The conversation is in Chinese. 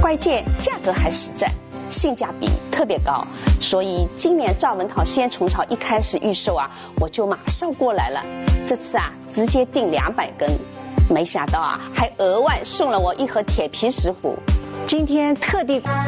外界价格还实在，性价比特别高，所以今年赵文涛鲜虫草一开始预售啊，我就马上过来了。这次啊，直接订200根，没想到啊，还额外送了我1盒铁皮石斛。今天特地